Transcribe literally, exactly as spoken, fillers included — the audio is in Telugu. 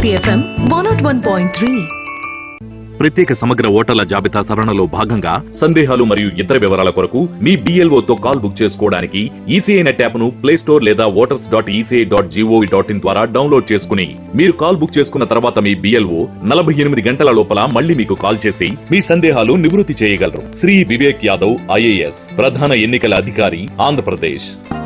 Shakti FM one not one point three. ప్రత్యేక సమగ్ర ఓటర్ల జాబితా సవరణలో భాగంగా సందేహాలు మరియు ఇతర వివరాల కొరకు మీ బిఎల్ఓతో కాల్ బుక్ చేసుకోవడానికి ఈసీఐ నెట్ యాప్ ను ప్లే స్టోర్ లేదా voters dot ECI dot GOV dot in ద్వారా డౌన్లోడ్ చేసుకుని మీరు కాల్ బుక్ చేసుకున్న తర్వాత మీ బిఎల్ఓ నలభై ఎనిమిది గంటల లోపల మళ్లీ మీకు కాల్ చేసి మీ సందేహాలు నివృత్తి చేయగలరు. శ్రీ వివేక్ యాదవ్ ఐఏఎస్, ప్రధాన ఎన్నికల అధికారి, ఆంధ్రప్రదేశ్.